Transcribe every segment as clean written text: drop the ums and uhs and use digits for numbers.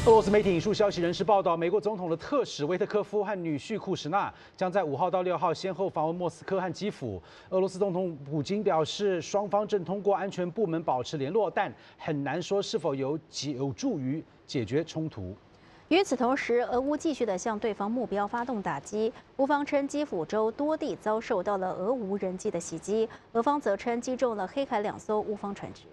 俄罗斯媒体引述消息人士报道，美国总统的特使维特科夫和女婿库什纳将在5号到6号先后访问莫斯科和基辅。俄罗斯总统普京表示，双方正通过安全部门保持联络，但很难说是否有助于解决冲突。 与此同时，俄乌继续的向对方目标发动打击。乌方称基辅州多地遭受到了俄无人机的袭击，俄方则称击中了黑海2艘乌方船只。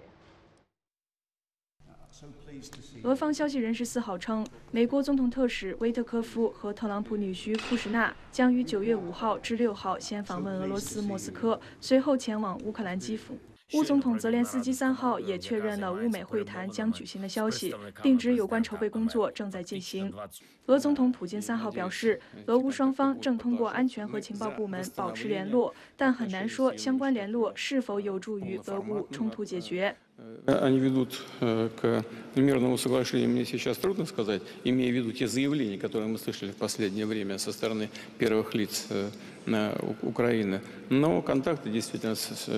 俄方消息人士4号称，美国总统特使维特科夫和特朗普女婿库什纳将于9月5号至6号先访问俄罗斯莫斯科，随后前往乌克兰基辅。乌总统泽连斯基3号也确认了乌美会谈将举行的消息，并指有关筹备工作正在进行。俄总统普京3号表示，俄乌双方正通过安全和情报部门保持联络，但很难说相关联络是否有助于俄乌冲突解决。 Они ведут к мирному соглашению, мне сейчас трудно сказать, имея в виду те заявления, которые мы слышали в последнее время со стороны первых лиц Украины. Но контакты действительно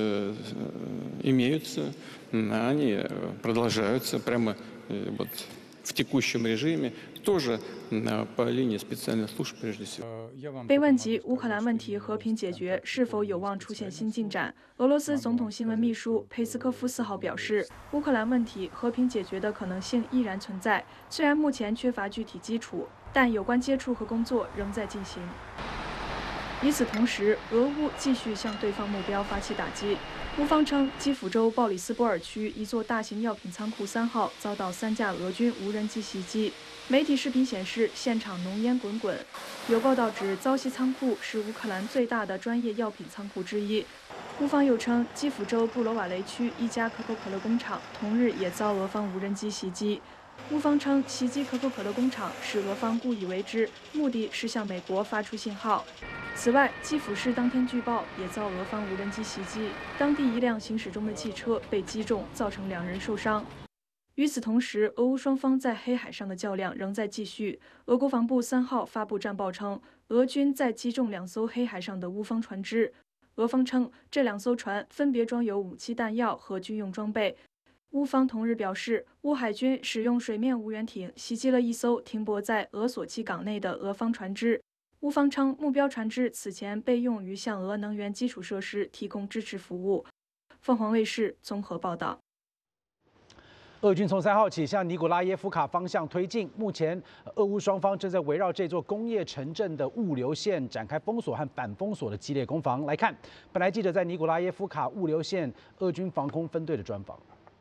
имеются, они продолжаются прямо вот в текущем режиме, тоже по линии специальных служб прежде всего. 被问及乌克兰问题和平解决是否有望出现新进展，俄罗斯总统新闻秘书佩斯科夫4号表示，乌克兰问题和平解决的可能性依然存在，虽然目前缺乏具体基础，但有关接触和工作仍在进行。与此同时，俄乌继续向对方目标发起打击。乌方称，基辅州鲍里斯波尔区一座大型药品仓库3号遭到3架俄军无人机袭击。媒体视频显示，现场浓烟滚滚。有报道指，遭袭仓库是乌克兰最大的专业药品仓库之一。乌方又称，基辅州布罗瓦雷区一家可口可乐工厂同日也遭俄方无人机袭击。乌方称，袭击可口可乐工厂是俄方故意为之，目的是向美国发出信号。此外，基辅市当天据报也遭俄方无人机袭击，当地一辆行驶中的汽车被击中，造成2人受伤。与此同时，俄乌双方在黑海上的较量仍在继续。俄国防部3号发布战报称，俄军在击中2艘黑海上的乌方船只。俄方称，这2艘船分别装有武器弹药和军用装备。乌方同日表示，乌海军使用水面无人艇袭击了一艘停泊在俄索契港内的俄方船只。乌方称，目标船只此前被用于向俄能源基础设施提供支持服务。凤凰卫视综合报道。 俄军从3号起向尼古拉耶夫卡方向推进，目前俄乌双方正在围绕这座工业城镇的物流线展开封锁和反封锁的激烈攻防。来看，本台记者在尼古拉耶夫卡物流线俄军防空分队的专访。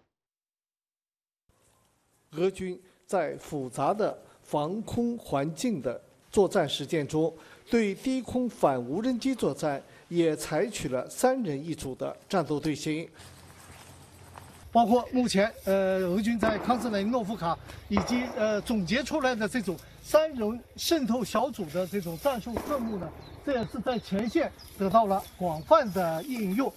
俄军在复杂的防空环境的作战实践中，对低空反无人机作战也采取了3人一组的战斗队形。 包括目前俄军在康斯雷诺夫卡以及总结出来的这种3人渗透小组的这种战术策略呢，这也是在前线得到了广泛的应用。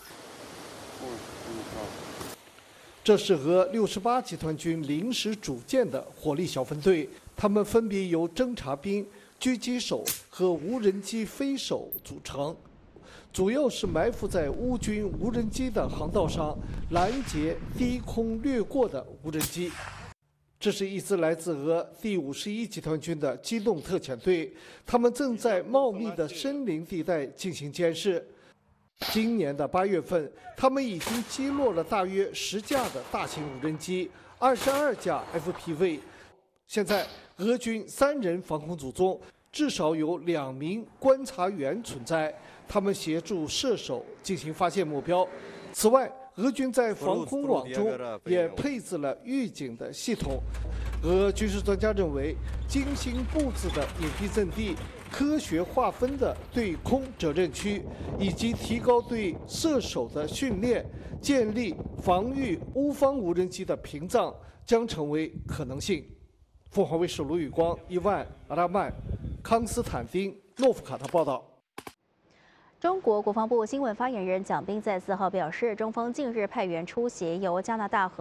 这是俄68集团军临时组建的火力小分队，他们分别由侦察兵、狙击手和无人机飞手组成，主要是埋伏在乌军无人机的航道上，拦截低空掠过的无人机。这是一支来自俄第51集团军的机动特遣队，他们正在茂密的森林地带进行监视。今年的8月份，他们已经击落了大约10架的大型无人机，22架 FPV。现在，俄军3人防空组中，至少有2名观察员存在，他们协助射手进行发现目标。此外，俄军在防空网中也配置了预警的系统。俄军事专家认为，精心布置的隐蔽阵地、科学划分的对空责任区，以及提高对射手的训练，建立防御乌方无人机的屏障，将成为可能性。凤凰卫视卢宇光、伊万、阿拉曼、康斯坦丁、诺夫卡特报道。 中国国防部新闻发言人蒋斌在4号表示，中方近日派员出席由加拿大和